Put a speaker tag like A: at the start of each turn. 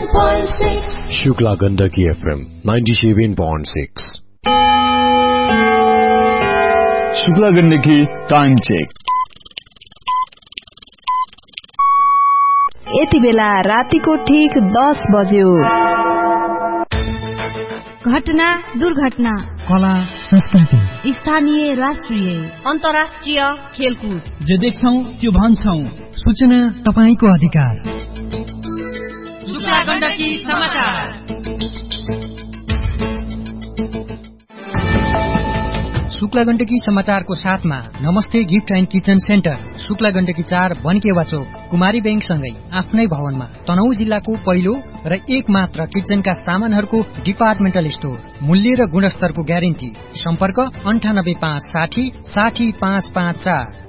A: 97.6
B: Shukla Gandaki FM 97.6
C: Shukla Gandaki time check.
D: यति बेला रातिको ठीक 10 बज्यो।
E: घटना दुर्घटना,
F: कला संस्कृति,
E: स्थानीय राष्ट्रिय अन्तर्राष्ट्रिय खेलकुद,
F: जे देख्छौं त्यो भन्छौं। सूचना तपाईको अधिकार।
E: शुक्ला गण्डकी समाचार।
F: शुक्ला गण्डकी समाचारको साथमा नमस्ते gift and kitchen centre, Shukla Gandaki 4 बनकेवा चोक, कुमारी बैंकसँगै आफ्नै भवनमा तनहुँ जिल्लाको पहिलो र एक मात्र किचनका सामानहरूको डिपार्टमेन्टल स्टोर। मूल्य र गुणस्तरको ग्यारेन्टी। सम्पर्क 9856 60 554।